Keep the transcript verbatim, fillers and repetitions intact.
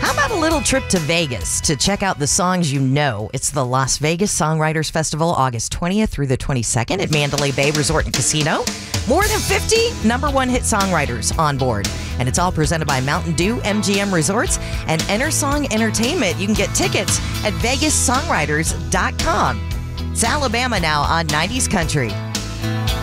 How about a little trip to Vegas to check out the songs you know? It's the Las Vegas Songwriters Festival, August twentieth through the twenty-second at Mandalay Bay Resort and Casino. More than fifty number one hit songwriters on board. And it's all presented by Mountain Dew, M G M Resorts, and EnterSong Entertainment. You can get tickets at vegas songwriters dot com. It's Alabama now on nineties Country.